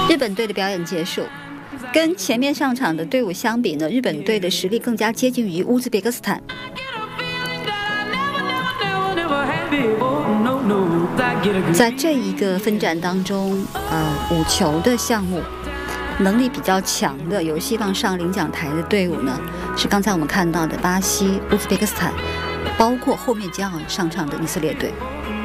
日本队的表演结束，跟前面上场的队伍相比呢，日本队的实力更加接近于乌兹别克斯坦。在这一个分站当中，5球的项目，能力比较强的，有希望上领奖台的队伍呢，是刚才我们看到的巴西、乌兹别克斯坦，包括后面将要上场的以色列队。